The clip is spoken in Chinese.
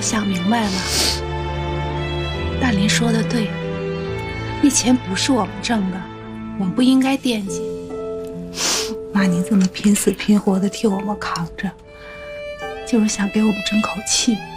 想明白了，大林说的对，那钱不是我们挣的，我们不应该惦记。妈，你这么拼死拼活的替我们扛着，就是想给我们争口气。